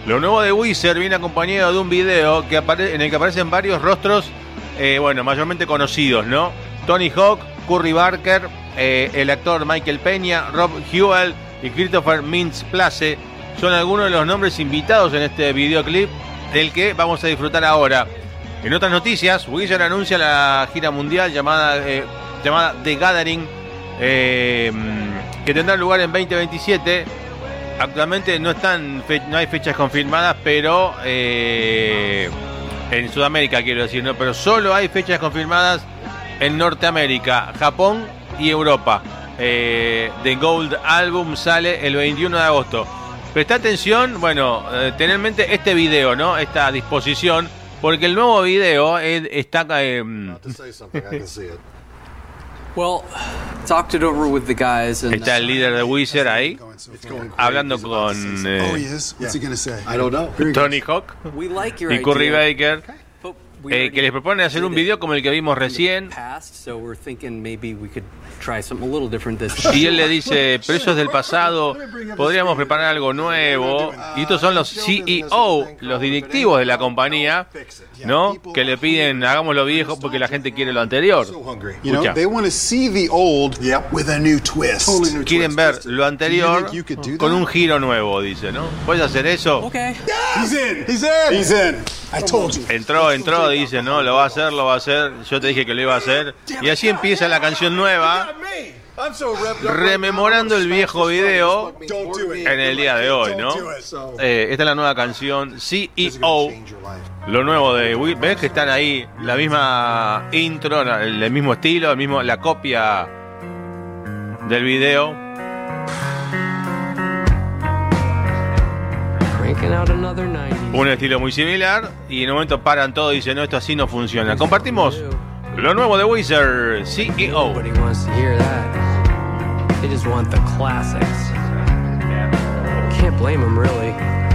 Lo nuevo de Weezer viene acompañado de un video en el que aparecen varios rostros, mayormente conocidos, ¿no? Tony Hawk, Curry Barker, el actor Michael Peña, Rob Huebel y Christopher Mintz-Plasse son algunos de los nombres invitados en este videoclip del que vamos a disfrutar ahora. En otras noticias, Weezer anuncia la gira mundial llamada The Gathering, que tendrá lugar en 2027. Actualmente no hay fechas confirmadas, pero en Sudamérica quiero decir, ¿no? Pero solo hay fechas confirmadas en Norteamérica, Japón y Europa. The Gold Album sale el 21 de agosto. Presta atención, tener en mente este video, ¿no? Esta disposición, porque el nuevo video está... Está el líder de Weezer ahí, hablando con Tony Hawk y Curry Barker, que les propone hacer un video como el que vimos recién. Y él le dice, pero eso es del pasado, podríamos preparar algo nuevo. Y estos son los CEO, los directivos de la compañía, ¿no? Que le piden, hagámoslo viejo porque la gente quiere lo anterior. Escucha. Quieren ver lo anterior con un giro nuevo, dice, ¿no? ¿Puedes hacer eso? Entró, dice, no, lo va a hacer, yo te dije que lo iba a hacer. Y así empieza la canción nueva, rememorando el viejo video en el día de hoy, ¿no? Esta es la nueva canción, CEO. Lo nuevo de Weezer, ¿ves que están ahí? La misma intro, el mismo estilo, la copia del video. Un estilo muy similar. Y en un momento paran todo y dicen, no, esto así no funciona. Compartimos lo nuevo de Weezer, CEO. They just want the classics. Can't blame them, really.